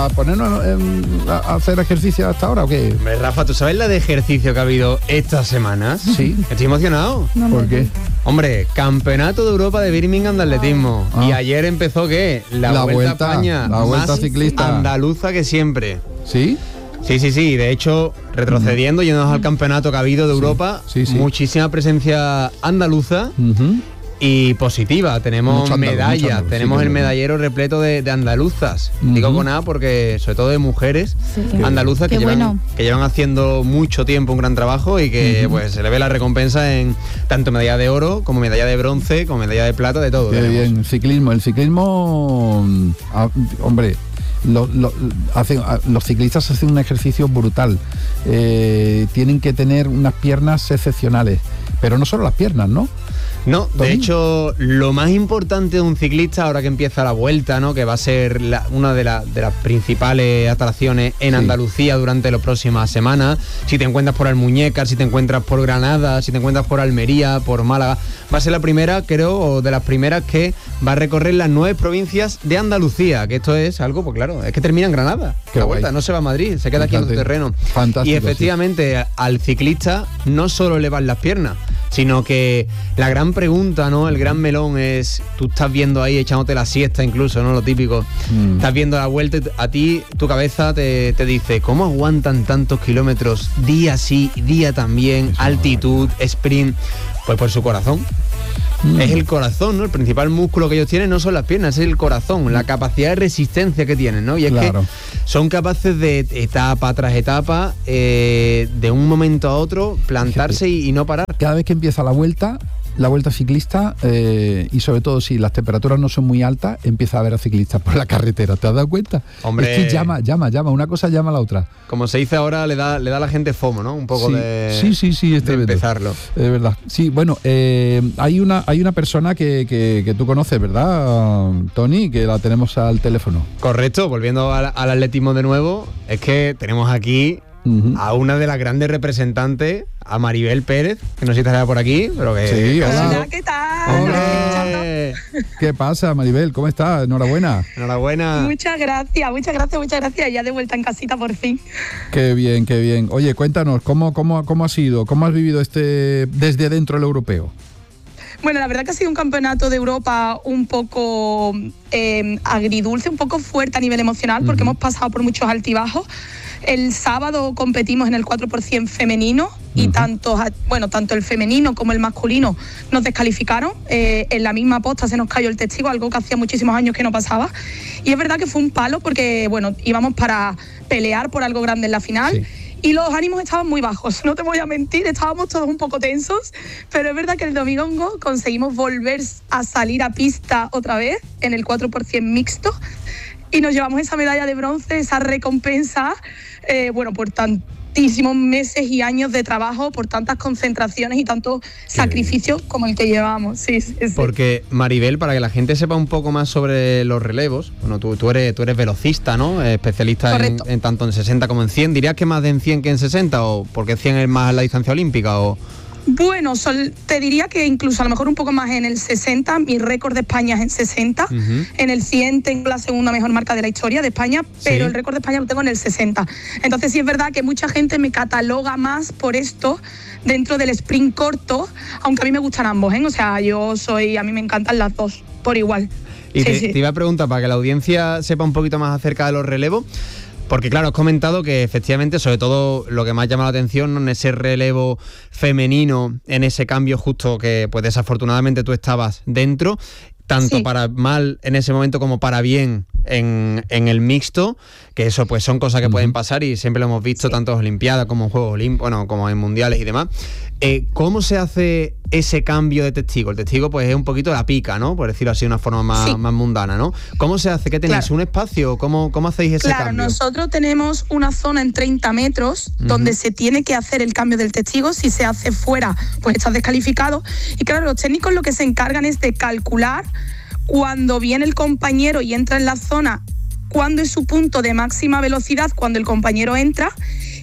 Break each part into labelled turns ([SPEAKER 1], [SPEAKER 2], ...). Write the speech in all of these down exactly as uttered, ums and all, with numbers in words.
[SPEAKER 1] ¿A ponernos en, a, a hacer ejercicio hasta ahora o qué?
[SPEAKER 2] Hombre, Rafa, ¿tú sabes la de ejercicio que ha habido estas semanas?
[SPEAKER 1] Sí.
[SPEAKER 2] Estoy emocionado.
[SPEAKER 1] No, ¿por qué?
[SPEAKER 2] Hombre, Campeonato de Europa de Birmingham de atletismo. Ah. Y ayer empezó, ¿qué? La,
[SPEAKER 1] la
[SPEAKER 2] Vuelta,
[SPEAKER 1] vuelta
[SPEAKER 2] a España.
[SPEAKER 1] La Vuelta
[SPEAKER 2] más
[SPEAKER 1] ciclista.
[SPEAKER 2] Andaluza que siempre.
[SPEAKER 1] ¿Sí?
[SPEAKER 2] Sí, sí, sí. De hecho, retrocediendo, mm. yéndonos al campeonato que ha habido de Europa, sí, sí, sí. muchísima presencia andaluza. Uh-huh. Y positiva, tenemos andaluz, medallas, andaluz, tenemos sí, el medallero repleto de, de andaluzas. Uh-huh. Digo con nada porque, sobre todo de mujeres sí. andaluzas que llevan, bueno. que llevan haciendo mucho tiempo un gran trabajo y que uh-huh. pues se le ve la recompensa en tanto medalla de oro como medalla de bronce, como medalla de plata, de todo.
[SPEAKER 1] Qué bien, ciclismo, el ciclismo, ah, hombre, lo, lo, hace, los ciclistas hacen un ejercicio brutal, eh, tienen que tener unas piernas excepcionales, pero no solo las piernas, ¿no?
[SPEAKER 2] No, de hecho, lo más importante de un ciclista, ahora que empieza la Vuelta, ¿no?, que va a ser la, una de, la, de las principales atracciones en sí. Andalucía durante las próximas semanas, si te encuentras por Almuñécar, si te encuentras por Granada, si te encuentras por Almería, por Málaga, va a ser la primera, creo, o de las primeras que va a recorrer las nueve provincias de Andalucía, que esto es algo, pues claro, es que termina en Granada. Qué la Vuelta, guay. No se va a Madrid, se queda aquí en su terreno.
[SPEAKER 1] Fantástico.
[SPEAKER 2] Y efectivamente, sí. al ciclista no solo le van las piernas, sino que la gran pregunta, ¿no?, el gran melón es, tú estás viendo ahí echándote la siesta incluso, ¿no?, lo típico, mm. estás viendo la Vuelta y a ti tu cabeza te, te dice, ¿cómo aguantan tantos kilómetros día sí, día también, eso altitud, no sprint? Pues por su corazón. Mm. Es el corazón, ¿no? El principal músculo que ellos tienen no son las piernas, es el corazón, la capacidad de resistencia que tienen, ¿no? Y es claro. que son capaces de etapa tras etapa, eh, de un momento a otro, plantarse y, y no parar.
[SPEAKER 1] Cada vez que empieza la vuelta, la vuelta ciclista, eh, y sobre todo si las temperaturas no son muy altas, empieza a haber a ciclistas por la carretera. ¿Te has dado cuenta?
[SPEAKER 2] Hombre,
[SPEAKER 1] es que llama, llama, llama. Una cosa llama a la otra.
[SPEAKER 2] Como se dice ahora, le da, le da a la gente FOMO, ¿no? Un poco
[SPEAKER 1] sí,
[SPEAKER 2] de,
[SPEAKER 1] sí, sí, sí, es
[SPEAKER 2] de empezarlo.
[SPEAKER 1] Es verdad. Sí, bueno, eh, hay una hay una persona que, que, que tú conoces, ¿verdad, Tony? Que la tenemos al teléfono.
[SPEAKER 2] Correcto. Volviendo al, al atletismo de nuevo, es que tenemos aquí Uh-huh. a una de las grandes representantes, a Maribel Pérez, que no sé si estará por aquí, pero que...
[SPEAKER 1] Sí, hola.
[SPEAKER 3] Hola, ¿qué tal?
[SPEAKER 1] Hola. ¿Qué pasa, Maribel? ¿Cómo estás? Enhorabuena.
[SPEAKER 2] Enhorabuena.
[SPEAKER 3] Muchas gracias, muchas gracias, muchas gracias. Ya de vuelta en casita por fin.
[SPEAKER 1] Qué bien, qué bien. Oye, cuéntanos, ¿cómo, cómo, cómo ha sido? ¿Cómo has vivido este desde dentro del europeo?
[SPEAKER 3] Bueno, la verdad que ha sido un campeonato de Europa un poco eh, agridulce, un poco fuerte a nivel emocional, porque uh-huh. hemos pasado por muchos altibajos. El sábado competimos en el cuatro por ciento femenino y uh-huh. tanto, bueno, tanto el femenino como el masculino nos descalificaron. Eh, en la misma posta se nos cayó el testigo, algo que hacía muchísimos años que no pasaba. Y es verdad que fue un palo porque, bueno, íbamos para pelear por algo grande en la final. Sí. Y los ánimos estaban muy bajos, no te voy a mentir, estábamos todos un poco tensos, pero es verdad que el domingo conseguimos volver a salir a pista otra vez en el cuatro por ciento mixto y nos llevamos esa medalla de bronce, esa recompensa, eh, bueno, por tantísimos meses y años de trabajo, por tantas concentraciones y tantos sacrificios como el que llevamos. Sí, sí, sí.
[SPEAKER 2] Porque, Maribel, para que la gente sepa un poco más sobre los relevos, bueno, tú, tú, eres, tú eres velocista, ¿no? Especialista en, en tanto en sesenta como en cien. ¿Dirías que más de en cien que en sesenta? ¿O porque cien es más la distancia olímpica? ¿O...?
[SPEAKER 3] Bueno, sol, te diría que incluso a lo mejor un poco más en el sesenta, mi récord de España es en sesenta, uh-huh. en el cien tengo la segunda mejor marca de la historia de España, pero ¿sí? el récord de España lo tengo en el sesenta. Entonces sí es verdad que mucha gente me cataloga más por esto dentro del sprint corto, aunque a mí me gustan ambos, ¿eh? O sea, yo soy, a mí me encantan las dos, por igual.
[SPEAKER 2] Y sí, te, sí. te iba a preguntar, para que la audiencia sepa un poquito más acerca de los relevos, porque claro, has comentado que efectivamente, sobre todo lo que más llama la atención, ¿no?, en ese relevo femenino, en ese cambio justo que pues desafortunadamente tú estabas dentro, tanto sí. para mal en ese momento como para bien en, en el mixto, que eso pues son cosas que uh-huh. pueden pasar y siempre lo hemos visto sí. tanto en Olimpiadas como en Juegos Olímpicos, bueno, como en Mundiales y demás. Eh, ¿Cómo se hace ese cambio de testigo? El testigo pues es un poquito la pica, ¿no? Por decirlo así de una forma más, sí. más mundana, ¿no? ¿Cómo se hace? ¿Qué tenéis? Claro. ¿Un espacio? ¿Cómo, cómo hacéis ese
[SPEAKER 3] claro,
[SPEAKER 2] cambio?
[SPEAKER 3] Claro, nosotros tenemos una zona en treinta metros uh-huh. donde se tiene que hacer el cambio del testigo. Si se hace fuera, pues estás descalificado. Y claro, los técnicos lo que se encargan es de calcular cuando viene el compañero y entra en la zona, cuándo es su punto de máxima velocidad cuando el compañero entra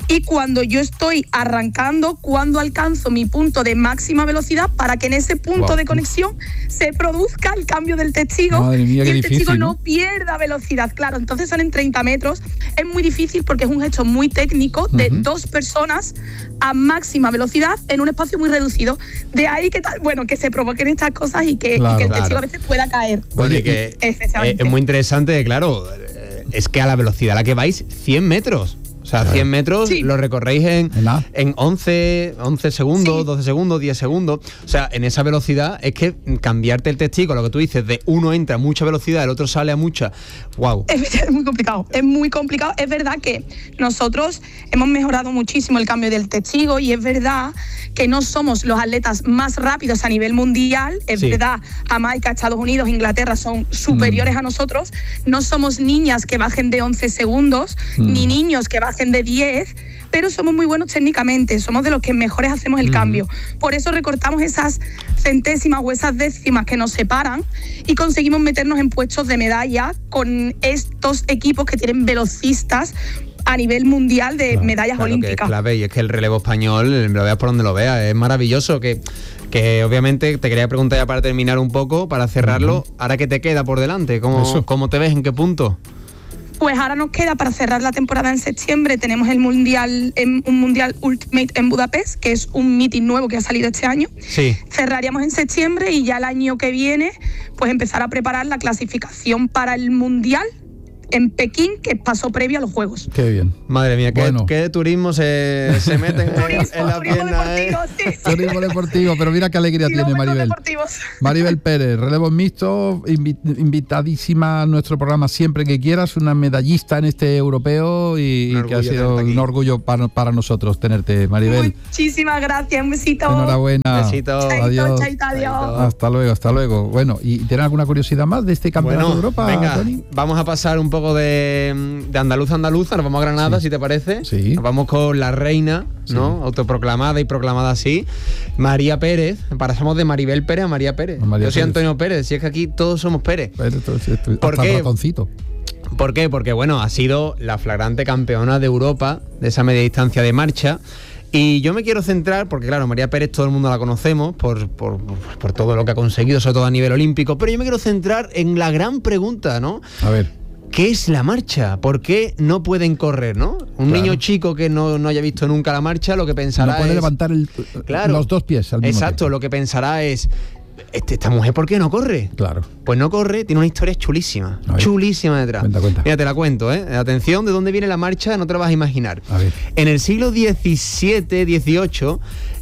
[SPEAKER 3] y cuando yo estoy arrancando, cuando alcanzo mi punto de máxima velocidad, para que en ese punto wow. de conexión se produzca el cambio del testigo.
[SPEAKER 1] Madre mía,
[SPEAKER 3] y el
[SPEAKER 1] difícil,
[SPEAKER 3] testigo
[SPEAKER 1] ¿no?
[SPEAKER 3] no pierda velocidad. Claro, entonces son en treinta metros. Es muy difícil porque es un gesto muy técnico de uh-huh. dos personas a máxima velocidad en un espacio muy reducido. De ahí que, bueno, que se provoquen estas cosas y que,
[SPEAKER 1] claro,
[SPEAKER 3] y que el
[SPEAKER 1] claro.
[SPEAKER 3] testigo a veces pueda caer.
[SPEAKER 2] Oye, que es, es muy interesante, claro, es que a la velocidad a la que vais, cien metros. O sea, cien metros sí. lo recorréis en, en once, once segundos, sí. doce segundos, diez segundos. O sea, en esa velocidad es que cambiarte el testigo, lo que tú dices, de uno entra a mucha velocidad, el otro sale a mucha. ¡Wow!
[SPEAKER 3] Es, es muy complicado, es muy complicado. Es verdad que nosotros hemos mejorado muchísimo el cambio del testigo y es verdad que no somos los atletas más rápidos a nivel mundial. Es sí. verdad, Jamaica, Estados Unidos, Inglaterra son superiores mm. a nosotros. No somos niñas que bajen de once segundos, mm. ni niños que bajen de diez, pero somos muy buenos técnicamente, somos de los que mejores hacemos el uh-huh. cambio. Por eso recortamos esas centésimas o esas décimas que nos separan y conseguimos meternos en puestos de medalla con estos equipos que tienen velocistas a nivel mundial de claro, medallas
[SPEAKER 2] claro
[SPEAKER 3] olímpicas.
[SPEAKER 2] Que es clave, y es que el relevo español, lo veas por donde lo veas, es maravilloso. Que, que obviamente te quería preguntar ya para terminar un poco, para cerrarlo, uh-huh. ahora que te queda por delante, ¿cómo, ¿cómo te ves? ¿En qué punto?
[SPEAKER 3] Pues ahora nos queda para cerrar la temporada en septiembre, tenemos el mundial, un mundial Ultimate en Budapest, que es un meeting nuevo que ha salido este año.
[SPEAKER 2] Sí.
[SPEAKER 3] Cerraríamos en septiembre y ya el año que viene, pues empezar a preparar la clasificación para el mundial en Pekín, que pasó previo a los Juegos.
[SPEAKER 1] Qué bien.
[SPEAKER 2] Madre mía, qué,
[SPEAKER 1] bueno.
[SPEAKER 2] qué turismo se, se mete en,
[SPEAKER 3] turismo,
[SPEAKER 2] en la
[SPEAKER 3] turismo
[SPEAKER 2] pierna.
[SPEAKER 3] Deportivo,
[SPEAKER 2] ¿eh?
[SPEAKER 3] sí, sí.
[SPEAKER 1] Turismo deportivo, pero mira qué alegría tiene Maribel. Maribel Pérez, relevos mixtos, invi- invitadísima a nuestro programa siempre que quieras, una medallista en este europeo y, y que ha sido un orgullo para, para nosotros tenerte, Maribel.
[SPEAKER 3] Muchísimas gracias, un besito.
[SPEAKER 1] Enhorabuena.
[SPEAKER 2] Besito.
[SPEAKER 3] Chaito,
[SPEAKER 1] adiós.
[SPEAKER 3] chaito, adiós.
[SPEAKER 1] Hasta luego, hasta luego. Bueno, ¿y tienen alguna curiosidad más de este campeonato
[SPEAKER 2] bueno,
[SPEAKER 1] de Europa,
[SPEAKER 2] venga,
[SPEAKER 1] Tony?
[SPEAKER 2] Vamos a pasar un poco de, de andaluz a andaluza, nos vamos a Granada, sí. si te parece.
[SPEAKER 1] Sí.
[SPEAKER 2] Nos vamos con la reina, ¿no? Sí. Autoproclamada y proclamada así, María Pérez. Pasamos de Maribel Pérez a María Pérez.
[SPEAKER 1] María
[SPEAKER 2] Yo soy
[SPEAKER 1] Pérez.
[SPEAKER 2] Antonio Pérez, si es que aquí todos somos Pérez.
[SPEAKER 1] Pérez todo, sí, estoy,
[SPEAKER 2] ¿Por
[SPEAKER 1] hasta
[SPEAKER 2] qué?
[SPEAKER 1] el ratoncito.
[SPEAKER 2] ¿Por qué? Porque, bueno, ha sido la flagrante campeona de Europa de esa media distancia de marcha. Y yo me quiero centrar, porque claro, María Pérez todo el mundo la conocemos por, por, por todo lo que ha conseguido, sobre todo a nivel olímpico, pero yo me quiero centrar en la gran pregunta, ¿no?
[SPEAKER 1] A ver.
[SPEAKER 2] ¿Qué es la marcha? ¿Por qué no pueden correr, no? Un claro. niño chico que no, no haya visto nunca la marcha, lo que pensará
[SPEAKER 1] no puede
[SPEAKER 2] es...
[SPEAKER 1] levantar el,
[SPEAKER 2] claro,
[SPEAKER 1] los dos pies al mismo
[SPEAKER 2] exacto,
[SPEAKER 1] tiempo.
[SPEAKER 2] Lo que pensará es... Este, ¿Esta mujer por qué no corre?
[SPEAKER 1] Claro.
[SPEAKER 2] Pues no corre, tiene una historia chulísima, chulísima detrás.
[SPEAKER 1] Cuenta, cuenta.
[SPEAKER 2] Mira, te la cuento, ¿eh? Atención, ¿de dónde viene la marcha? No te la vas a imaginar.
[SPEAKER 1] A ver.
[SPEAKER 2] En el siglo diecisiete dieciocho,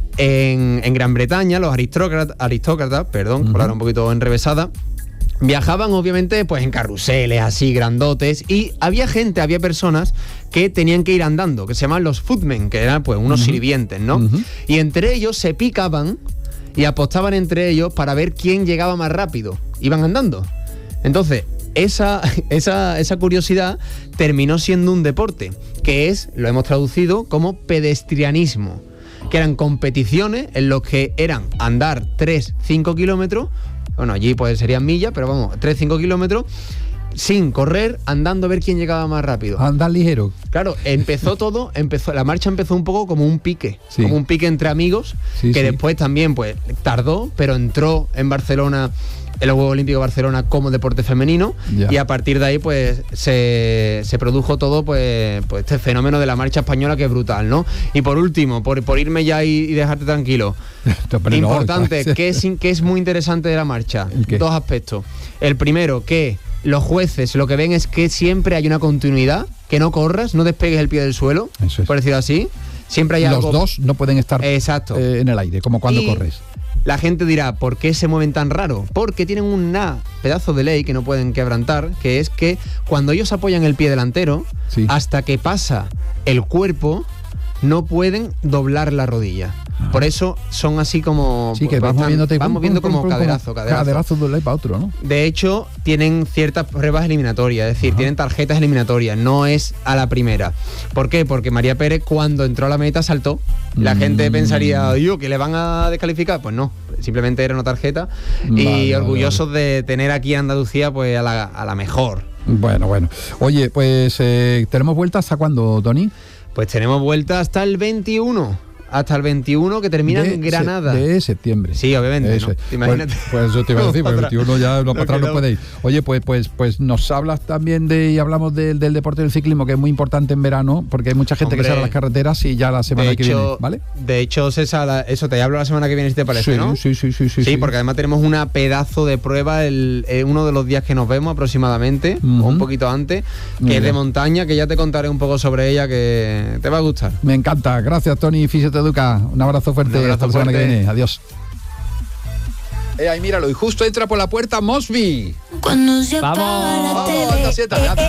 [SPEAKER 2] en, en Gran Bretaña, los aristócratas, aristócratas perdón, uh-huh. por ahora un poquito enrevesada, viajaban obviamente pues en carruseles así grandotes y había gente, había personas que tenían que ir andando, que se llaman los footmen, que eran pues unos uh-huh. sirvientes, ¿no? Uh-huh. Y entre ellos se picaban y apostaban entre ellos para ver quién llegaba más rápido. Iban andando. Entonces, esa, esa, esa curiosidad terminó siendo un deporte, que es, lo hemos traducido como pedestrianismo, que eran competiciones en los que eran andar tres cinco kilómetros, bueno, allí pues serían millas, pero vamos, tres cinco kilómetros, sin correr, andando a ver quién llegaba más rápido.
[SPEAKER 1] Andar ligero.
[SPEAKER 2] Claro, empezó todo, empezó, la marcha empezó un poco como un pique, sí. como un pique entre amigos,
[SPEAKER 1] sí,
[SPEAKER 2] que
[SPEAKER 1] sí.
[SPEAKER 2] después también pues tardó, pero entró en Barcelona, en los Juegos Olímpicos de Barcelona como deporte femenino, ya. y a partir de ahí pues se, se produjo todo pues, pues este fenómeno de la marcha española que es brutal, ¿no? Y por último, por, por irme ya y, y dejarte tranquilo, importante, que es, que es muy interesante de la marcha, dos aspectos. El primero, que los jueces lo que ven es que siempre hay una continuidad, que no corras, no despegues el pie del suelo, es. por decirlo así. Siempre hay
[SPEAKER 1] los
[SPEAKER 2] algo...
[SPEAKER 1] dos no pueden estar
[SPEAKER 2] Exacto.
[SPEAKER 1] Eh, en el aire, como cuando
[SPEAKER 2] y
[SPEAKER 1] corres.
[SPEAKER 2] La gente dirá, ¿por qué se mueven tan raro? Porque tienen un pedazo de ley que no pueden quebrantar, que es que cuando ellos apoyan el pie delantero, sí. hasta que pasa el cuerpo, no pueden doblar la rodilla. Ah. Por eso son así como...
[SPEAKER 1] Sí, que vas moviéndote...
[SPEAKER 2] Van moviendo como pum, caderazo, caderazo.
[SPEAKER 1] Caderazo de un lado para otro, ¿no?
[SPEAKER 2] De hecho, tienen ciertas pruebas eliminatorias, es decir, Ajá. tienen tarjetas eliminatorias, no es a la primera. ¿Por qué? Porque María Pérez, cuando entró a la meta, saltó. La mm. gente pensaría, Dios, ¿que le van a descalificar? Pues no, simplemente era una tarjeta. Vale, y orgullosos vale, vale. de tener aquí a Andalucía pues a la, a la mejor.
[SPEAKER 1] Bueno, bueno. Oye, pues, eh, ¿tenemos vuelta hasta cuándo, Tony?
[SPEAKER 2] Pues tenemos vuelta hasta el veintiuno. Hasta el veintiuno, que termina
[SPEAKER 1] de
[SPEAKER 2] en Granada.
[SPEAKER 1] Se, de septiembre.
[SPEAKER 2] Sí, obviamente.
[SPEAKER 1] Eso,
[SPEAKER 2] ¿no? Imagínate.
[SPEAKER 1] Pues, pues eso te iba a decir, porque el veintiuno ya no, para atrás no puede ir. Oye, pues, pues, pues nos hablas también de, y hablamos de, del deporte del ciclismo, que es muy importante en verano, porque hay mucha gente Hombre, que sale a las carreteras y ya la semana
[SPEAKER 2] hecho,
[SPEAKER 1] que viene, ¿vale?
[SPEAKER 2] De hecho, César, eso te hablo la semana que viene, si te parece,
[SPEAKER 1] sí,
[SPEAKER 2] ¿no?
[SPEAKER 1] Sí, sí, sí, sí.
[SPEAKER 2] Sí, sí, porque además tenemos una pedazo de prueba el, eh, uno de los días que nos vemos aproximadamente, uh-huh. o un poquito antes, que Muy es bien. de montaña, que ya te contaré un poco sobre ella, que te va a gustar.
[SPEAKER 1] Me encanta. Gracias, Tony Fisioteduca. Un abrazo fuerte. Un abrazo hasta la semana que viene. Adiós. Eh, ahí míralo, y justo entra por la puerta Mosby.
[SPEAKER 4] Cuando se
[SPEAKER 2] Vamos,
[SPEAKER 4] vamos,
[SPEAKER 1] anda, siéntate.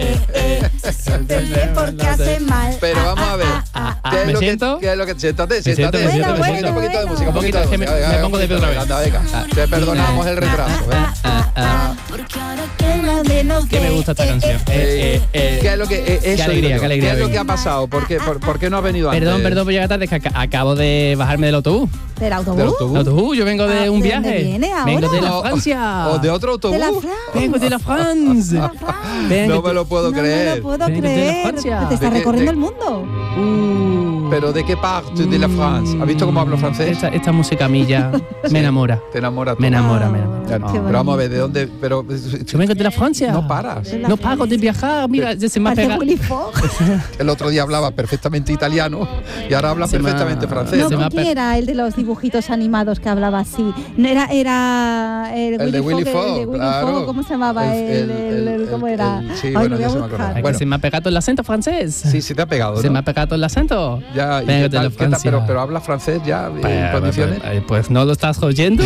[SPEAKER 4] Porque hace mal.
[SPEAKER 1] Pero vamos a ver. ¿Qué es
[SPEAKER 5] ¿Me
[SPEAKER 1] lo
[SPEAKER 5] siento?
[SPEAKER 1] que, ¿Qué es lo que siéntate,
[SPEAKER 5] Me
[SPEAKER 1] siéntate.
[SPEAKER 5] siento, me siento,
[SPEAKER 1] un
[SPEAKER 5] me
[SPEAKER 1] poquito,
[SPEAKER 5] siento.
[SPEAKER 1] un poquito de música, un
[SPEAKER 5] Un
[SPEAKER 1] poquito
[SPEAKER 5] poquito,
[SPEAKER 1] de
[SPEAKER 5] es que me-
[SPEAKER 1] música.
[SPEAKER 5] me
[SPEAKER 1] Venga,
[SPEAKER 5] pongo de pie otra vez.
[SPEAKER 1] Anda, venga. Te perdonamos el retraso. ¿eh?
[SPEAKER 4] Porque ahora que nadie nos
[SPEAKER 5] Que me
[SPEAKER 4] ve,
[SPEAKER 5] gusta esta
[SPEAKER 4] eh,
[SPEAKER 5] canción.
[SPEAKER 4] eh,
[SPEAKER 5] Eh, eh, eh.
[SPEAKER 1] ¿Qué es lo que eh, eso
[SPEAKER 5] alegría,
[SPEAKER 1] digo yo.
[SPEAKER 5] qué alegría
[SPEAKER 1] ¿Qué es lo
[SPEAKER 5] venir.
[SPEAKER 1] que ha pasado? ¿Por qué, por, por qué no has venido antes?
[SPEAKER 5] Perdón, perdón por llegar tarde, que ac- acabo de bajarme del autobús.
[SPEAKER 4] ¿Del autobús?
[SPEAKER 1] ¿Del autobús?
[SPEAKER 5] El autobús, yo vengo de
[SPEAKER 4] Ah,
[SPEAKER 5] un
[SPEAKER 4] ¿de dónde
[SPEAKER 5] viaje.
[SPEAKER 4] viene ahora?
[SPEAKER 5] Vengo de la
[SPEAKER 1] No,
[SPEAKER 5] Francia.
[SPEAKER 1] ¿O de otro autobús?
[SPEAKER 4] De la France.
[SPEAKER 5] Vengo de la France.
[SPEAKER 4] La France.
[SPEAKER 5] Vengo
[SPEAKER 1] No me
[SPEAKER 5] de-
[SPEAKER 1] lo puedo
[SPEAKER 4] No me
[SPEAKER 1] creer.
[SPEAKER 4] lo puedo
[SPEAKER 5] Vengo de la
[SPEAKER 4] creer.
[SPEAKER 5] Francia.
[SPEAKER 4] Te está
[SPEAKER 1] ¿De qué-
[SPEAKER 4] recorriendo
[SPEAKER 1] de-
[SPEAKER 4] el mundo.
[SPEAKER 5] Uh.
[SPEAKER 1] ¿Pero de qué parte de la France? ¿Has visto cómo hablo francés?
[SPEAKER 5] Esta, esta música a mí ya me enamora.
[SPEAKER 1] Te enamora todo.
[SPEAKER 5] Me enamora,
[SPEAKER 4] Ah,
[SPEAKER 5] me enamora.
[SPEAKER 1] Ya no,
[SPEAKER 4] Qué
[SPEAKER 1] pero vamos a ver,
[SPEAKER 4] bonito.
[SPEAKER 1] ¿de dónde? Pero
[SPEAKER 5] Yo vengo de la Francia.
[SPEAKER 1] no paras.
[SPEAKER 4] De la
[SPEAKER 5] No
[SPEAKER 4] Francia.
[SPEAKER 5] paro de viajar. Mira, se me ha
[SPEAKER 4] Parece
[SPEAKER 5] pegado.
[SPEAKER 4] Willy Fox.
[SPEAKER 1] El otro día hablaba perfectamente italiano y ahora habla
[SPEAKER 5] Se me ha-
[SPEAKER 1] perfectamente francés.
[SPEAKER 4] No,
[SPEAKER 5] Se me ha
[SPEAKER 4] ¿quién
[SPEAKER 5] per-
[SPEAKER 4] era el de los dibujitos animados que hablaba así? No era, era el,
[SPEAKER 1] El de Willy
[SPEAKER 4] Fox,
[SPEAKER 1] Fox,
[SPEAKER 4] el de Willy
[SPEAKER 1] claro.
[SPEAKER 4] Fox, ¿cómo se llamaba?
[SPEAKER 1] El-
[SPEAKER 4] El,
[SPEAKER 1] el-
[SPEAKER 4] el- el-
[SPEAKER 1] el-
[SPEAKER 4] ¿Cómo
[SPEAKER 1] el-
[SPEAKER 4] era?
[SPEAKER 1] el- sí,
[SPEAKER 4] Ay,
[SPEAKER 1] bueno,
[SPEAKER 4] lo voy
[SPEAKER 1] ya
[SPEAKER 4] a
[SPEAKER 1] se me
[SPEAKER 4] buscar.
[SPEAKER 1] acordaba.
[SPEAKER 5] Ay, que
[SPEAKER 1] Bueno.
[SPEAKER 5] se me ha pegado el acento francés.
[SPEAKER 1] Sí, sí te ha pegado,
[SPEAKER 5] Se
[SPEAKER 1] ¿no?
[SPEAKER 5] me ha pegado el acento.
[SPEAKER 1] Ya, ¿y
[SPEAKER 5] Vengo
[SPEAKER 1] qué
[SPEAKER 5] de
[SPEAKER 1] tal,
[SPEAKER 5] la
[SPEAKER 1] qué tal?
[SPEAKER 5] Francia.
[SPEAKER 1] Pero, pero hablas francés ya en
[SPEAKER 5] Pues,
[SPEAKER 1] condiciones.
[SPEAKER 5] pues, pues no lo estás oyendo.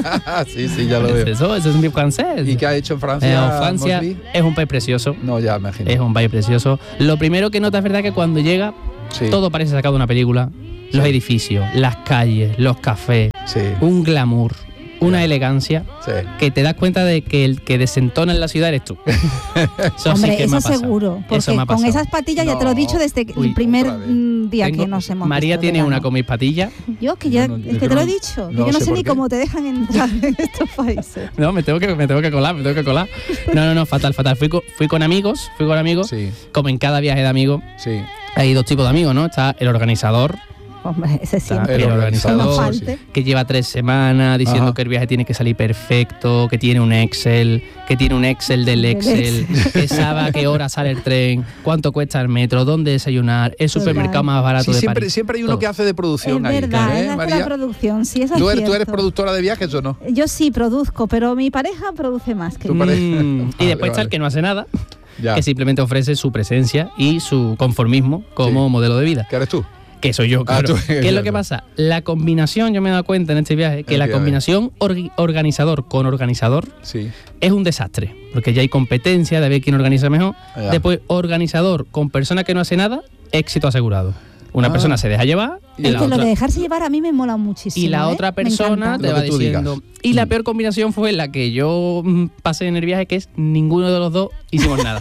[SPEAKER 1] Sí, sí, ya lo
[SPEAKER 5] Es
[SPEAKER 1] veo.
[SPEAKER 5] eso, eso es mi francés.
[SPEAKER 1] ¿Y qué ha hecho en
[SPEAKER 5] Eh,
[SPEAKER 1] Francia?
[SPEAKER 5] Francia
[SPEAKER 1] Mosby?
[SPEAKER 5] es un país precioso.
[SPEAKER 1] No, ya me imagino.
[SPEAKER 5] Es un país precioso. Lo primero que notas es verdad que cuando llega,
[SPEAKER 1] Sí,
[SPEAKER 5] todo parece sacado de una película. Los
[SPEAKER 1] Sí.
[SPEAKER 5] edificios, las calles, los cafés,
[SPEAKER 1] sí,
[SPEAKER 5] un glamour, una elegancia
[SPEAKER 1] sí.
[SPEAKER 5] que te das cuenta de que el que desentona en la ciudad eres tú. Eso
[SPEAKER 4] Hombre,
[SPEAKER 5] sí que me
[SPEAKER 4] eso
[SPEAKER 5] ha pasado.
[SPEAKER 4] seguro. Porque
[SPEAKER 5] Eso me ha
[SPEAKER 4] con
[SPEAKER 5] pasado.
[SPEAKER 4] esas patillas ya te lo he
[SPEAKER 1] No.
[SPEAKER 4] dicho desde
[SPEAKER 5] Uy,
[SPEAKER 4] el primer
[SPEAKER 1] otra vez.
[SPEAKER 4] mm, día
[SPEAKER 5] Tengo-
[SPEAKER 4] que nos hemos
[SPEAKER 5] María
[SPEAKER 4] visto,
[SPEAKER 5] tiene
[SPEAKER 4] verano.
[SPEAKER 5] una con mis patillas.
[SPEAKER 4] Yo, que ya,
[SPEAKER 1] No, no,
[SPEAKER 4] es
[SPEAKER 1] yo
[SPEAKER 4] que te lo he
[SPEAKER 1] no-
[SPEAKER 4] dicho.
[SPEAKER 1] no
[SPEAKER 4] que yo no
[SPEAKER 1] sé
[SPEAKER 4] sé
[SPEAKER 1] por
[SPEAKER 4] ni
[SPEAKER 1] qué.
[SPEAKER 4] cómo te dejan entrar en estos países.
[SPEAKER 5] No, me tengo que, me tengo que colar, me tengo que colar. No, no, no, fatal, fatal. Fui con, fui con amigos, fui con amigos.
[SPEAKER 1] Sí,
[SPEAKER 5] Como en cada viaje de amigos,
[SPEAKER 1] sí.
[SPEAKER 5] hay dos tipos de amigos, ¿no? Está el organizador,
[SPEAKER 4] Hombre, ese
[SPEAKER 5] está
[SPEAKER 4] siempre.
[SPEAKER 5] el
[SPEAKER 1] El
[SPEAKER 5] organizador,
[SPEAKER 4] Que no
[SPEAKER 1] organizador,
[SPEAKER 4] falte.
[SPEAKER 5] que lleva tres semanas diciendo
[SPEAKER 1] Ajá.
[SPEAKER 5] que el viaje tiene que salir perfecto, que tiene un Excel, que tiene un Excel del
[SPEAKER 4] Del
[SPEAKER 5] Excel, que sabe a qué hora sale el tren, cuánto cuesta el metro, dónde desayunar, el supermercado más barato
[SPEAKER 1] Sí,
[SPEAKER 5] de
[SPEAKER 1] siempre,
[SPEAKER 5] París.
[SPEAKER 1] siempre hay uno
[SPEAKER 5] Todo.
[SPEAKER 1] que hace de producción
[SPEAKER 4] Es
[SPEAKER 1] ahí.
[SPEAKER 4] verdad,
[SPEAKER 1] ¿eh,
[SPEAKER 4] es la
[SPEAKER 1] María?
[SPEAKER 4] producción, sí, eso
[SPEAKER 1] ¿Tú
[SPEAKER 4] es
[SPEAKER 1] eres, ¿Tú eres
[SPEAKER 4] cierto.
[SPEAKER 1] productora de viajes o no?
[SPEAKER 4] Yo sí produzco, pero mi pareja produce más que
[SPEAKER 1] Tu
[SPEAKER 4] yo.
[SPEAKER 1] pareja.
[SPEAKER 5] Mm,
[SPEAKER 1] Vale,
[SPEAKER 5] y después está
[SPEAKER 1] vale.
[SPEAKER 5] el que no hace nada,
[SPEAKER 1] Ya.
[SPEAKER 5] que simplemente ofrece su presencia y su conformismo como
[SPEAKER 1] Sí.
[SPEAKER 5] modelo de vida.
[SPEAKER 1] ¿Qué eres tú?
[SPEAKER 5] Que soy yo,
[SPEAKER 1] Ah,
[SPEAKER 5] claro.
[SPEAKER 1] tú-
[SPEAKER 5] ¿Qué es lo que pasa? La combinación, yo me he dado cuenta en este viaje, que la
[SPEAKER 1] Efectivamente.
[SPEAKER 5] combinación orgi- organizador con organizador
[SPEAKER 1] Sí.
[SPEAKER 5] es un desastre. Porque ya hay competencia de ver quién organiza mejor.
[SPEAKER 1] Ya.
[SPEAKER 5] Después, organizador con persona que no hace nada, éxito asegurado. Una
[SPEAKER 1] Ah.
[SPEAKER 5] persona se deja llevar y
[SPEAKER 4] Es
[SPEAKER 5] la
[SPEAKER 4] que lo
[SPEAKER 5] otra,
[SPEAKER 4] de dejarse llevar a mí me mola muchísimo.
[SPEAKER 5] y la
[SPEAKER 4] ¿eh?
[SPEAKER 5] otra
[SPEAKER 4] Me
[SPEAKER 5] persona
[SPEAKER 4] encanta.
[SPEAKER 5] te
[SPEAKER 1] Lo
[SPEAKER 5] va
[SPEAKER 1] que tú
[SPEAKER 5] diciendo.
[SPEAKER 1] digas.
[SPEAKER 5] Y la
[SPEAKER 1] Mm.
[SPEAKER 5] peor combinación fue la que yo mm, pasé en el viaje, que es ninguno de los dos hicimos nada.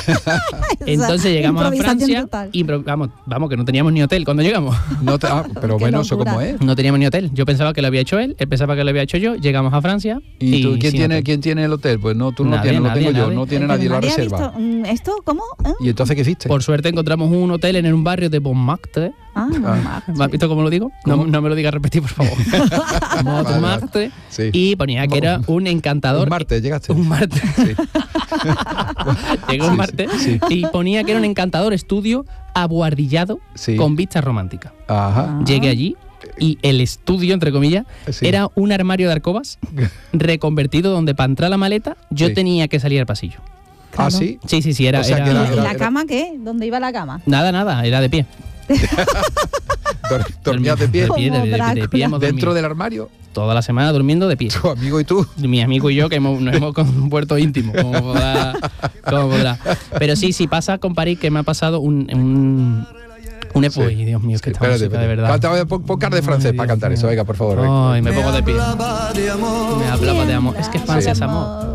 [SPEAKER 5] Entonces llegamos a
[SPEAKER 4] improvisación
[SPEAKER 5] Francia
[SPEAKER 4] total.
[SPEAKER 5] y pro- vamos, vamos, que no teníamos ni hotel cuando llegamos.
[SPEAKER 1] No te- ah, pero
[SPEAKER 4] Qué
[SPEAKER 1] bueno, ¿eso
[SPEAKER 4] locura.
[SPEAKER 1] cómo es?
[SPEAKER 5] No teníamos ni hotel. Yo pensaba que lo había hecho él, él pensaba que lo había hecho yo. Llegamos a Francia.
[SPEAKER 1] ¿Y,
[SPEAKER 5] ¿Y,
[SPEAKER 1] tú, quién,
[SPEAKER 5] sin
[SPEAKER 1] tiene,
[SPEAKER 5] hotel.
[SPEAKER 1] quién tiene el hotel? Pues no, tú no
[SPEAKER 5] Nadie,
[SPEAKER 1] tienes, lo
[SPEAKER 5] nadie,
[SPEAKER 1] tengo yo,
[SPEAKER 5] nadie.
[SPEAKER 1] no tiene
[SPEAKER 4] Pero
[SPEAKER 1] nadie la
[SPEAKER 4] nadie ha
[SPEAKER 1] reserva.
[SPEAKER 4] visto, mm, ¿esto cómo? ¿Eh?
[SPEAKER 1] ¿Y entonces qué hiciste?
[SPEAKER 5] Por suerte encontramos un hotel en un barrio de Montmartre.
[SPEAKER 4] Ah, no, Marta.
[SPEAKER 5] ¿Me has visto cómo lo digo? No,
[SPEAKER 1] ¿Cómo?
[SPEAKER 5] no me lo digas a repetir, por favor. Montmartre.
[SPEAKER 1] Sí.
[SPEAKER 5] Y ponía que era un encantador.
[SPEAKER 1] Un martes llegaste.
[SPEAKER 5] Un martes.
[SPEAKER 1] Sí.
[SPEAKER 5] Llegó
[SPEAKER 1] Sí,
[SPEAKER 5] un martes
[SPEAKER 1] sí.
[SPEAKER 5] y ponía que era un encantador estudio abuhardillado
[SPEAKER 1] Sí.
[SPEAKER 5] con vista romántica.
[SPEAKER 1] Ajá.
[SPEAKER 4] Ah.
[SPEAKER 5] Llegué allí y el estudio, entre comillas,
[SPEAKER 1] Sí.
[SPEAKER 5] era un armario de alcobas reconvertido donde para entrar la maleta yo
[SPEAKER 1] Sí.
[SPEAKER 5] tenía que salir al pasillo.
[SPEAKER 1] Ah,
[SPEAKER 4] Claro.
[SPEAKER 1] sí.
[SPEAKER 5] Sí, sí, sí, era...
[SPEAKER 1] O sea,
[SPEAKER 5] era-
[SPEAKER 1] que
[SPEAKER 4] ¿Y
[SPEAKER 1] era-
[SPEAKER 4] la- ¿Y
[SPEAKER 1] era-
[SPEAKER 4] la
[SPEAKER 1] era-
[SPEAKER 4] cama qué? ¿Dónde iba la cama?
[SPEAKER 5] Nada, nada, era de pie.
[SPEAKER 1] Dor- Dormías de pie.
[SPEAKER 5] De pie, de, de- de- de pie
[SPEAKER 4] Drácula.
[SPEAKER 5] hemos
[SPEAKER 1] Dentro
[SPEAKER 5] dormido.
[SPEAKER 1] del armario,
[SPEAKER 5] Toda la semana durmiendo de pie.
[SPEAKER 1] tu amigo y tú.
[SPEAKER 5] Mi amigo y yo que hemos, nos hemos compuesto íntimos, como podrá, como podrá. Pero sí, sí pasa con París, que me ha pasado un... un un
[SPEAKER 1] Sí.
[SPEAKER 5] Uy, Dios mío, es que
[SPEAKER 1] Sí,
[SPEAKER 5] esta
[SPEAKER 1] espérate,
[SPEAKER 5] música, de
[SPEAKER 1] espérate.
[SPEAKER 5] verdad.
[SPEAKER 1] Canta, pon, pon cara de francés
[SPEAKER 5] Ay,
[SPEAKER 1] para
[SPEAKER 5] Dios
[SPEAKER 1] cantar
[SPEAKER 5] mío.
[SPEAKER 1] eso. Venga, por favor. venga.
[SPEAKER 5] Ay, me pongo de pie. Me hablaba de amor. Es que Francia es amor.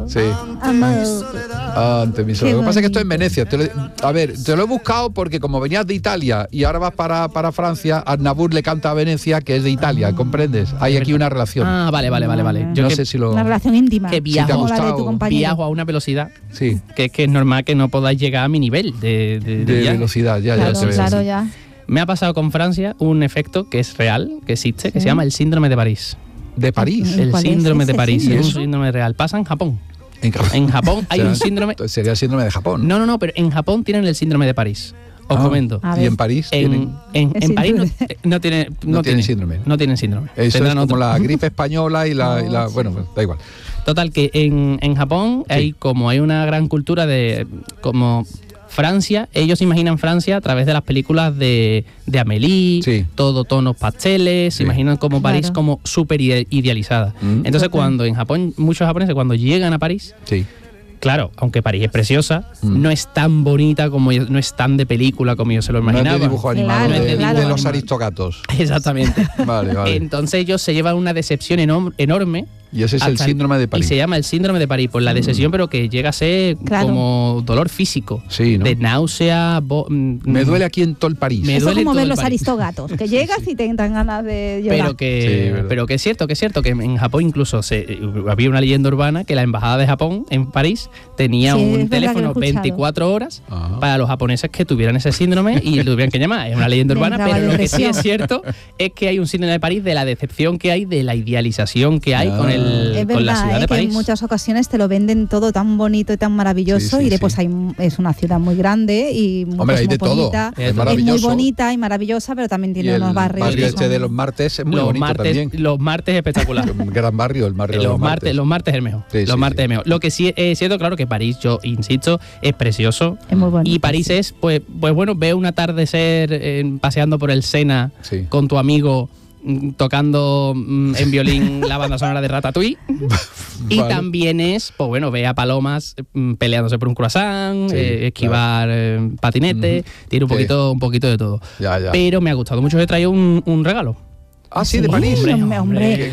[SPEAKER 1] Sí.
[SPEAKER 4] Amor.
[SPEAKER 1] Ante mi soledad.
[SPEAKER 4] Qué
[SPEAKER 1] Lo que pasa es que esto es en
[SPEAKER 4] bonito.
[SPEAKER 1] Venecia. Te lo- a ver, te lo he buscado porque como venías de Italia y ahora vas para, para Francia, Aznavour le canta a Venecia, que es de Italia, ¿comprendes? Hay aquí una relación.
[SPEAKER 5] Ah, vale, vale, vale, vale. Yo
[SPEAKER 1] no
[SPEAKER 5] que
[SPEAKER 1] sé si lo...
[SPEAKER 4] Una relación íntima.
[SPEAKER 5] que viajo-
[SPEAKER 4] como la de tu
[SPEAKER 1] gustado.
[SPEAKER 4] compañero.
[SPEAKER 5] viajo a una velocidad
[SPEAKER 1] Sí,
[SPEAKER 5] que es que es normal que no podáis llegar a mi nivel de, de, de
[SPEAKER 1] de
[SPEAKER 5] viaje.
[SPEAKER 1] velocidad, ya, ya
[SPEAKER 4] Claro,
[SPEAKER 1] te veo.
[SPEAKER 4] claro,
[SPEAKER 1] sí.
[SPEAKER 4] ya.
[SPEAKER 5] Me ha pasado con Francia un efecto que es real, que existe, que
[SPEAKER 4] Sí.
[SPEAKER 5] se llama el síndrome de París.
[SPEAKER 1] De París.
[SPEAKER 4] ¿Y
[SPEAKER 5] El
[SPEAKER 4] cuál es
[SPEAKER 5] síndrome de
[SPEAKER 4] ese
[SPEAKER 5] París
[SPEAKER 1] síndrome?
[SPEAKER 5] es un
[SPEAKER 1] ¿Y eso?
[SPEAKER 5] síndrome real. Pasa en Japón.
[SPEAKER 1] En,
[SPEAKER 5] En Japón hay
[SPEAKER 1] O sea,
[SPEAKER 5] un síndrome.
[SPEAKER 1] entonces sería el síndrome de Japón.
[SPEAKER 5] No, no, no, pero en Japón tienen el síndrome de París. Os
[SPEAKER 1] Ah,
[SPEAKER 5] comento.
[SPEAKER 4] A
[SPEAKER 1] Y
[SPEAKER 4] ver.
[SPEAKER 1] en París tienen...
[SPEAKER 5] En, en,
[SPEAKER 4] El
[SPEAKER 5] en París no,
[SPEAKER 4] síndrome.
[SPEAKER 5] eh, no tiene, no,
[SPEAKER 1] No tienen
[SPEAKER 5] tiene-
[SPEAKER 1] síndrome.
[SPEAKER 5] No tienen síndrome.
[SPEAKER 1] Eso
[SPEAKER 5] Tendrán
[SPEAKER 1] es como
[SPEAKER 5] otro.
[SPEAKER 1] la gripe española y la... y la- bueno, pues, da igual.
[SPEAKER 5] Total, que en, en Japón
[SPEAKER 1] Sí.
[SPEAKER 5] hay como hay una gran cultura de como Francia, ellos imaginan Francia a través de las películas de, de Amélie,
[SPEAKER 1] Sí.
[SPEAKER 5] todo tonos pasteles,
[SPEAKER 1] Sí.
[SPEAKER 5] se imaginan como París
[SPEAKER 4] Claro.
[SPEAKER 5] como súper ide- idealizada.
[SPEAKER 1] Mm.
[SPEAKER 5] Entonces
[SPEAKER 4] Total.
[SPEAKER 5] cuando en Japón, muchos japoneses cuando llegan a París,
[SPEAKER 1] Sí.
[SPEAKER 5] claro, aunque París es preciosa,
[SPEAKER 1] Mm.
[SPEAKER 5] no es tan bonita como yo- no es tan de película como yo se lo
[SPEAKER 1] No es
[SPEAKER 5] imaginaba.
[SPEAKER 1] de dibujo animado,
[SPEAKER 4] Claro,
[SPEAKER 1] de,
[SPEAKER 4] claro.
[SPEAKER 1] de los aristogatos.
[SPEAKER 5] Exactamente.
[SPEAKER 1] Vale, vale.
[SPEAKER 5] Entonces ellos se llevan una decepción enom- enorme.
[SPEAKER 1] Y ese es el
[SPEAKER 5] hasta-
[SPEAKER 1] síndrome de
[SPEAKER 5] Y
[SPEAKER 1] París.
[SPEAKER 5] se llama el síndrome de París por la decepción, pero que llega a ser
[SPEAKER 4] Claro.
[SPEAKER 5] como dolor físico.
[SPEAKER 1] Sí, ¿no?
[SPEAKER 5] De náusea. bo- mm,
[SPEAKER 1] Me duele aquí en todo el París.
[SPEAKER 5] Me
[SPEAKER 4] Eso es
[SPEAKER 5] duele
[SPEAKER 4] como
[SPEAKER 5] todo
[SPEAKER 4] ver
[SPEAKER 5] el
[SPEAKER 4] los
[SPEAKER 5] París.
[SPEAKER 4] aristogatos, que llegas y te dan ganas de llorar.
[SPEAKER 5] Pero que,
[SPEAKER 1] Sí, verdad.
[SPEAKER 5] pero que es cierto, que es cierto que en Japón incluso se, eh, había una leyenda urbana que la embajada de Japón en París tenía
[SPEAKER 4] Sí, es
[SPEAKER 5] un
[SPEAKER 4] verdad que lo he
[SPEAKER 5] teléfono
[SPEAKER 4] escuchado.
[SPEAKER 5] veinticuatro horas
[SPEAKER 1] Ajá.
[SPEAKER 5] para los japoneses que tuvieran ese síndrome y lo tuvieran que llamar. Es una leyenda
[SPEAKER 4] Me
[SPEAKER 5] urbana,
[SPEAKER 4] entraba
[SPEAKER 5] pero lo que sí
[SPEAKER 4] depresión.
[SPEAKER 5] es cierto es que hay un síndrome de París de la decepción que hay, de la idealización que hay
[SPEAKER 1] Ah.
[SPEAKER 5] con, el,
[SPEAKER 4] Es
[SPEAKER 5] con la
[SPEAKER 4] verdad,
[SPEAKER 5] ciudad
[SPEAKER 4] ¿eh?
[SPEAKER 5] de
[SPEAKER 4] que en
[SPEAKER 5] París.
[SPEAKER 4] muchas ocasiones te lo venden todo tan bonito y tan maravilloso
[SPEAKER 1] Sí, sí,
[SPEAKER 4] y después
[SPEAKER 1] sí.
[SPEAKER 4] hay, es una ciudad muy grande y muy
[SPEAKER 1] Hombre, hay de todo.
[SPEAKER 4] cosmopolita.
[SPEAKER 1] Es
[SPEAKER 5] Es
[SPEAKER 4] Es muy
[SPEAKER 1] maravilloso.
[SPEAKER 4] bonita y maravillosa, pero también
[SPEAKER 1] Y
[SPEAKER 4] tiene
[SPEAKER 1] el
[SPEAKER 4] unos barrios.
[SPEAKER 1] barrio
[SPEAKER 4] que
[SPEAKER 1] este
[SPEAKER 4] son-
[SPEAKER 1] de los martes es muy
[SPEAKER 5] los
[SPEAKER 1] bonito
[SPEAKER 5] martes,
[SPEAKER 1] también.
[SPEAKER 5] los martes espectacular.
[SPEAKER 1] Un gran barrio, el barrio de
[SPEAKER 5] los
[SPEAKER 1] los
[SPEAKER 5] martes,
[SPEAKER 1] martes.
[SPEAKER 5] los martes es el mejor.
[SPEAKER 1] Sí,
[SPEAKER 5] los
[SPEAKER 1] sí,
[SPEAKER 5] martes
[SPEAKER 1] sí.
[SPEAKER 5] es mejor. Lo que sí es cierto, claro, que París, yo insisto, es precioso.
[SPEAKER 4] Es muy bonito.
[SPEAKER 5] Y París
[SPEAKER 4] sí.
[SPEAKER 5] es, pues, pues bueno, ve un atardecer eh, paseando por el Sena
[SPEAKER 1] Sí.
[SPEAKER 5] con tu amigo mm, tocando mm, en violín la banda sonora de Ratatouille. Y
[SPEAKER 1] Vale.
[SPEAKER 5] también es, pues bueno, ve a palomas mm, peleándose por un croissant,
[SPEAKER 1] Sí,
[SPEAKER 5] eh, esquivar eh, patinete, tiene un
[SPEAKER 1] Sí.
[SPEAKER 5] poquito, un poquito de todo.
[SPEAKER 1] Ya, ya.
[SPEAKER 5] Pero me ha gustado mucho, he traído un, un regalo.
[SPEAKER 1] Ah, sí, de
[SPEAKER 4] Sí,
[SPEAKER 1] París.
[SPEAKER 4] hombre, hombre.